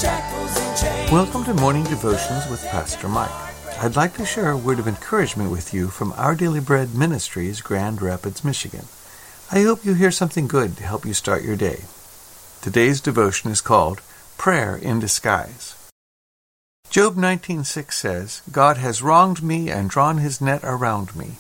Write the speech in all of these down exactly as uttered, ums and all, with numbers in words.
Welcome to Morning Devotions with Pastor Mike. I'd like to share a word of encouragement with you from Our Daily Bread Ministries, Grand Rapids, Michigan. I hope you hear something good to help you start your day. Today's devotion is called Prayer in Disguise. Job nineteen six says, God has wronged me and drawn his net around me.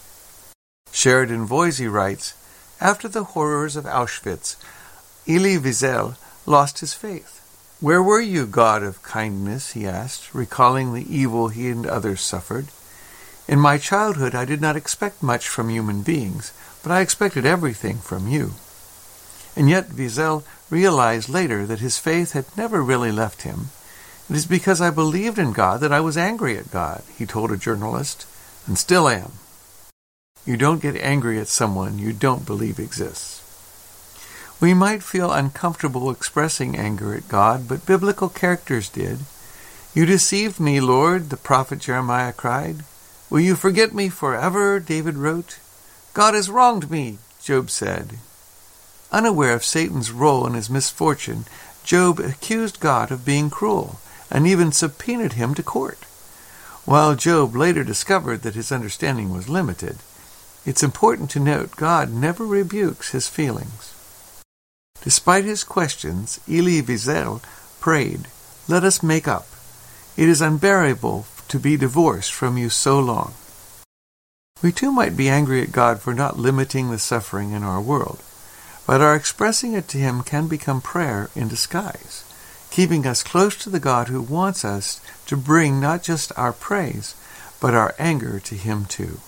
Sheridan Voisey writes, after the horrors of Auschwitz, Elie Wiesel lost his faith. Where were you, God of kindness, he asked, recalling the evil he and others suffered. In my childhood I did not expect much from human beings, but I expected everything from you. And yet Wiesel realized later that his faith had never really left him. It is because I believed in God that I was angry at God, he told a journalist, and still am. You don't get angry at someone you don't believe exists. We might feel uncomfortable expressing anger at God, but biblical characters did. You deceived me, Lord, the prophet Jeremiah cried. Will you forget me forever, David wrote. God has wronged me, Job said. Unaware of Satan's role in his misfortune, Job accused God of being cruel, and even subpoenaed him to court. While Job later discovered that his understanding was limited, it's important to note God never rebukes his feelings. Despite his questions, Elie Wiesel prayed, let us make up. It is unbearable to be divorced from you so long. We too might be angry at God for not limiting the suffering in our world, but our expressing it to him can become prayer in disguise, keeping us close to the God who wants us to bring not just our praise, but our anger to him too.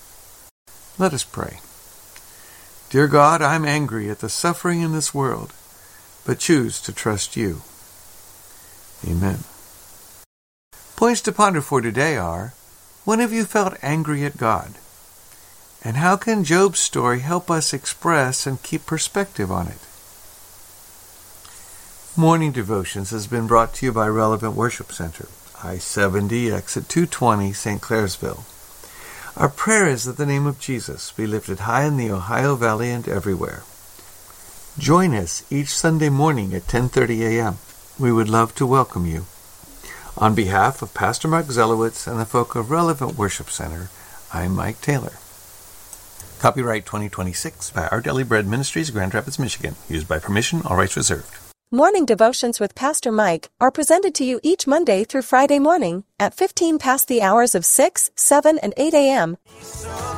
Let us pray. Dear God, I'm angry at the suffering in this world, but choose to trust you. Amen. Points to ponder for today are, when have you felt angry at God? And how can Job's story help us express and keep perspective on it? Morning Devotions has been brought to you by Relevant Worship Center, I seventy, exit two twenty, Saint Clairsville. Our prayer is that the name of Jesus be lifted high in the Ohio Valley and everywhere. Join us each Sunday morning at ten thirty a.m. We would love to welcome you. On behalf of Pastor Mark Zelowitz and the folk of Relevant Worship Center, I'm Mike Taylor. Copyright twenty twenty-six by Our Daily Bread Ministries, Grand Rapids, Michigan. Used by permission, all rights reserved. Morning Devotions with Pastor Mike are presented to you each Monday through Friday morning at fifteen past the hours of six, seven, and eight a.m.